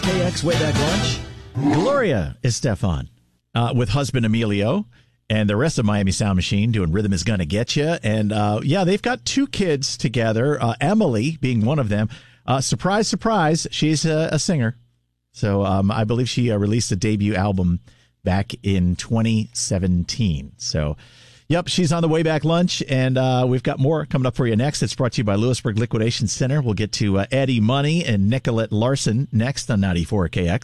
KX Way Back Lunch. Gloria Estefan with husband Emilio and the rest of Miami Sound Machine doing Rhythm Is Gonna Get You. And they've got two kids together, Emily being one of them. Surprise, surprise, she's a singer. So I believe she released a debut album back in 2017. So, yep, she's on the Way Back Lunch, and we've got more coming up for you next. It's brought to you by Lewisburg Liquidation Center. We'll get to Eddie Money and Nicolette Larson next on 94 KX.